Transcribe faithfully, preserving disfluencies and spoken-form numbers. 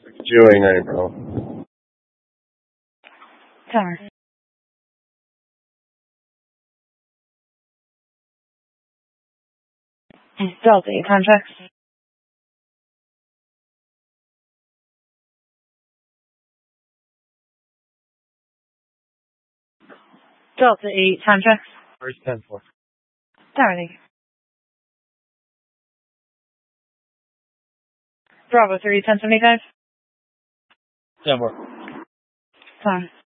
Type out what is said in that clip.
Joey nine, bro. Timer. Delta eight contracts. Delta eight contracts. First ten four. Timer. Bravo three ten seventy five. ten four. Timer.